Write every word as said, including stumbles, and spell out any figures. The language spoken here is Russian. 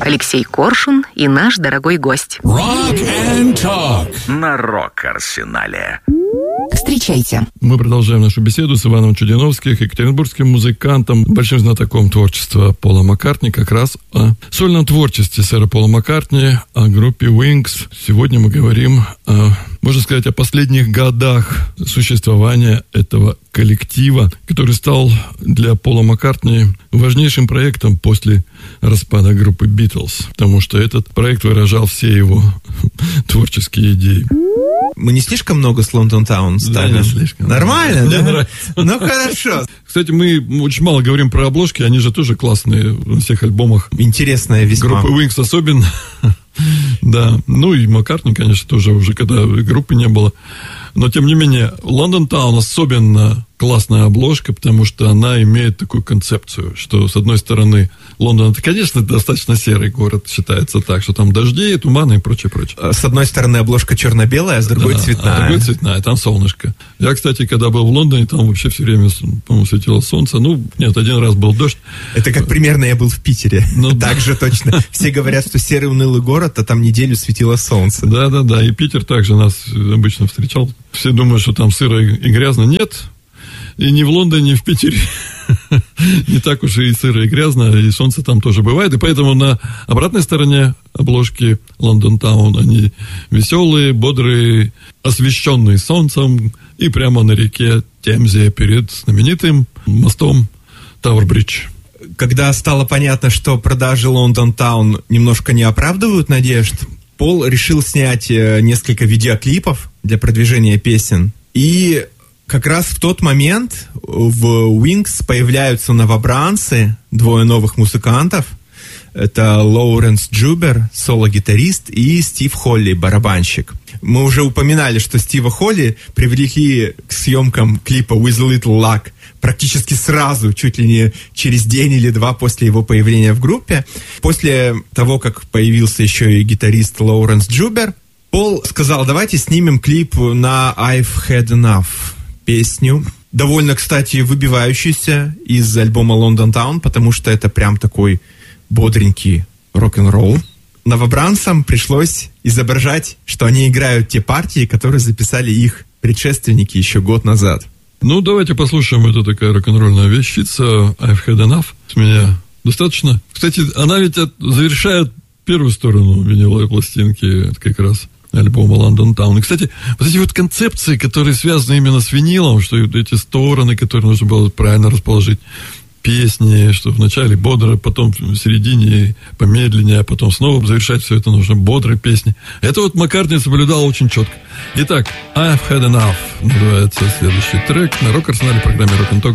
Алексей Коршун и наш дорогой гость. Rock and Talk на Рок-Арсенале. Встречайте. Мы продолжаем нашу беседу с Иваном Чудиновским, екатеринбургским музыкантом, большим знатоком творчества Пола Маккартни, как раз о сольном творчестве сэра Пола Маккартни, о группе Wings. Сегодня мы говорим, о, можно сказать, о последних годах существования этого коллектива, который стал для Пола Маккартни важнейшим проектом после распада группы Beatles, потому что этот проект выражал все его творческие идеи. Мы не слишком много с Лондон Таун стали? Да, не слишком. Нормально, Мне да? нравится. Ну, хорошо. Кстати, мы очень мало говорим про обложки, они же тоже классные на всех альбомах. Интересная весьма. Группы Wings особенно. Да, ну и Маккартни, конечно, тоже уже, когда группы не было. Но, тем не менее, Лондон Таун особенно классная обложка, потому что она имеет такую концепцию, что, с одной стороны, Лондон, это, конечно, достаточно серый город, считается так, что там дожди, туманы и прочее, прочее. С одной стороны, обложка черно-белая, а с другой да, цветная. А с другой цветная, там солнышко. Я, кстати, когда был в Лондоне, там вообще все время, по-моему, светило солнце. Ну, нет, один раз был дождь. Это как примерно я был в Питере. Ну, так да. же точно. Все говорят, что серый унылый город, а там неделю светило солнце. Да-да-да, и Питер также нас обычно встречал. Все думают, что там сыро и грязно. Нет. И ни в Лондоне, ни в Питере не так уж и сыро, и грязно, и солнце там тоже бывает. И поэтому на обратной стороне обложки Лондон Таун они веселые, бодрые, освещенные солнцем, и прямо на реке Темзе перед знаменитым мостом Тауэр-Бридж. Когда стало понятно, что продажи Лондон Таун немножко не оправдывают надежд, Пол решил снять несколько видеоклипов для продвижения песен. И как раз в тот момент в Wings появляются новобранцы, двое новых музыкантов. Это Лоуренс Джубер, соло-гитарист, и Стив Холли, барабанщик. Мы уже упоминали, что Стива Холли привлекли к съемкам клипа «With a Little Luck» практически сразу, чуть ли не через день или два после его появления в группе. После того, как появился еще и гитарист Лоуренс Джубер, Пол сказал, давайте снимем клип на «I've Had Enough», песню, довольно, кстати, выбивающуюся из альбома «Лондон Таун», потому что это прям такой бодренький рок-н-ролл. Новобранцам пришлось изображать, что они играют те партии, которые записали их предшественники еще год назад. Ну, давайте послушаем, это такая рок-н-ролльная вещица «I've Had Enough». С меня достаточно. Кстати, она ведь завершает первую сторону виниловой пластинки, это как раз альбома «Лондон Таун». И, кстати, вот эти вот концепции, которые связаны именно с винилом, что эти стороны, которые нужно было правильно расположить, песни, что вначале бодро, потом в середине помедленнее, а потом снова завершать все это нужно бодрой песней. Это вот Маккартни соблюдал очень четко. Итак, «I've Had Enough» называется следующий трек на Рок-Арсенале, программе «Рок н Ток».